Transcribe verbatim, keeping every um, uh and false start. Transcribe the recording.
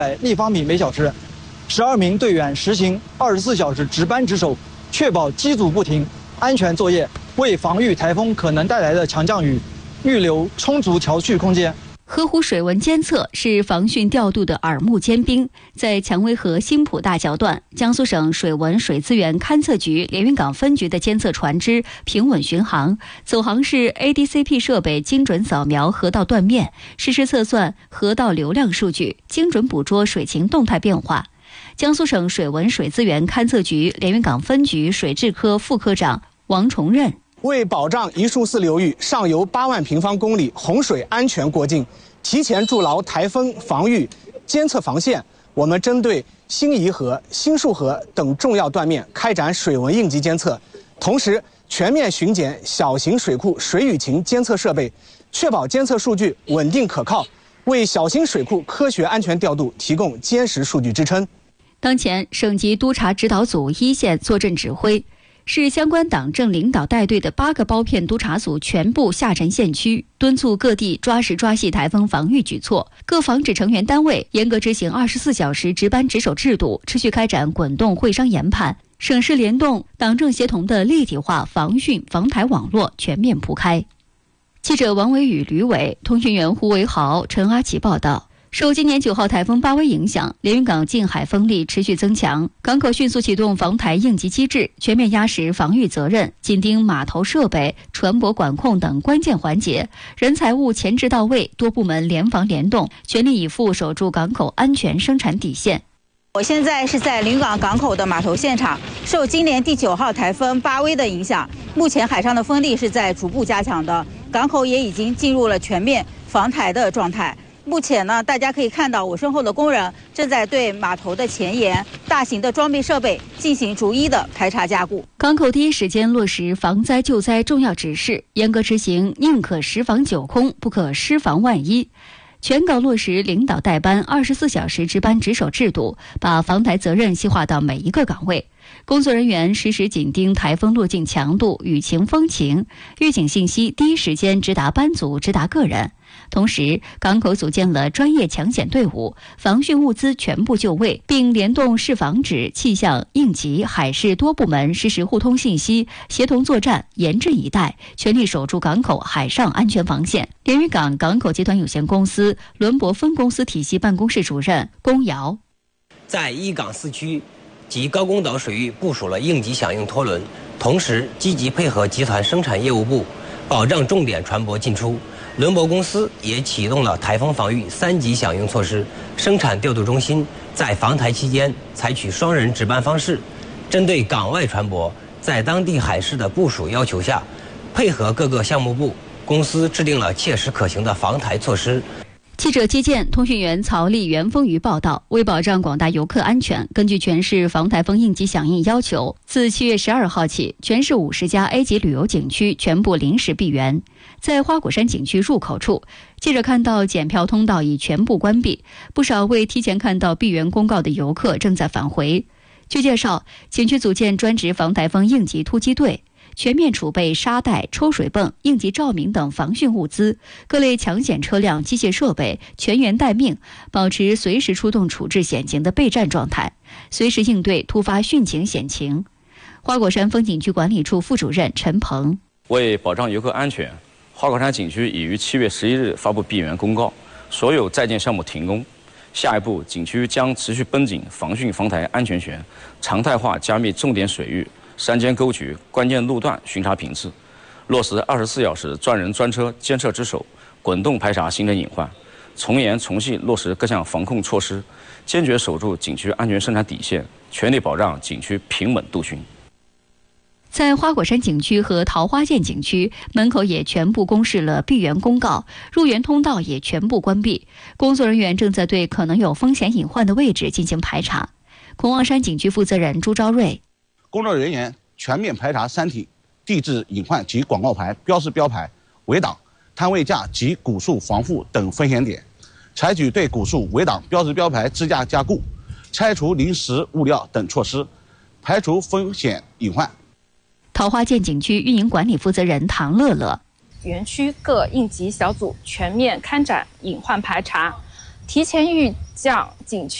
立方米每小时，十二名队员实行二十四小时值班值守，确保机组不停，安全作业，为防御台风可能带来的强降雨预留充足调蓄空间。 河湖水文监测是防汛调度的耳目尖兵，在蔷薇河新浦大桥段，江苏省水文水资源勘测局连云港分局的监测船只平稳巡航，走航时 A D C P 设备精准扫描河道断面，实时测算河道流量数据，精准捕捉水情动态变化。江苏省水文水资源勘测局连云港分局水质科副科长王崇任， 为保障一树四流域上游八万平方公里洪水安全过境，提前筑牢台风防御监测防线，我们针对新沂河、新树河等重要断面开展水文应急监测，同时全面巡检小型水库水雨情监测设备，确保监测数据稳定可靠，为小型水库科学安全调度提供坚实数据支撑。 当前，省级督查指导组一线坐镇指挥，市相关党政领导带队的八个包片督查组全部下沉县区，敦促各地抓实抓细台风防御举措。各防指成员单位严格执行二十四小时值班值守制度，持续开展滚动会商研判，省市联动、党政协同的立体化防汛防台网络全面铺开。记者王伟宇、吕伟，通讯员胡维豪、陈阿奇报道。受今年九号台风巴威影响，连云港近海风力持续增强，港口迅速启动防台应急机制，全面压实防御责任，紧盯码头设备、船舶管控等关键环节，人财物前置到位，多部门联防联动，全力以赴守住港口安全生产底线。 我现在是在连云港港口的码头现场，受今年第九号台风巴威的影响，目前海上的风力是在逐步加强的，港口也已经进入了全面防台的状态。目前呢，大家可以看到我身后的工人正在对码头的前沿大型的装备设备进行逐一的排查加固。 港口第一时间落实防灾救灾重要指示，严格执行宁可十防九空，不可失防万一。全港落实领导带班二十四小时值班值守制度，把防台责任细化到每一个岗位。工作人员实时紧盯台风路径强度、雨情风情，预警信息第一时间直达班组、直达个人。同时，港口组建了专业抢险队伍，防汛物资全部就位，并联动市防指、气象、应急、海事多部门实时互通信息，协同作战，严阵以待，全力守住港口海上安全防线。连云港港口集团有限公司伦博分公司体系办公室主任龚瑶， 在一港四区及高公岛水域部署了应急响应拖轮，同时积极配合集团生产业务部，保障重点船舶进出。伦博公司也启动了台风防御三级响应措施，生产调度中心在防台期间采取双人值班方式，针对港外船舶在当地海事的部署要求下，配合各个项目部，公司制定了切实可行的防台措施。 记者接见通讯员曹丽、袁丰瑜报道，为保障广大游客安全，根据全市防台风应急响应要求，自七月十二号起，全市五十家 A 级旅游景区全部临时闭园。在花果山景区入口处，记者看到检票通道已全部关闭，不少未提前看到闭园公告的游客正在返回。据介绍，景区组建专职防台风应急突击队，全面储备沙袋、抽水泵、应急照明等防汛物资，各类抢险车辆、机械设备全员待命，保持随时出动处置险情的备战状态，随时应对突发汛情险情。花果山风景区管理处副主任陈鹏， 为保障游客安全，花果山景区已于七月十一日发布闭园公告，所有在建项目停工。下一步，景区将持续绷紧防汛防台安全权，常态化加密重点水域、山间沟渠、关键路段巡查频次，落实二十四小时专人专车监测值守，滚动排查形成隐患，从严从细落实各项防控措施，坚决守住景区安全生产底线，全力保障景区平稳度汛。 在花果山景区和桃花涧景区门口也全部公示了闭园公告，入园通道也全部关闭，工作人员正在对可能有风险隐患的位置进行排查。孔望山景区负责人朱昭瑞， 工作人员全面排查山体、地质隐患及广告牌、标识标牌、围挡、摊位架及古树防护等风险点，采取对古树、围挡、标识标牌支架加固、拆除临时物料等措施，排除风险隐患。 桃花涧景区运营管理负责人唐乐乐， 园区各应急小组全面开展隐患排查， 提前预降景区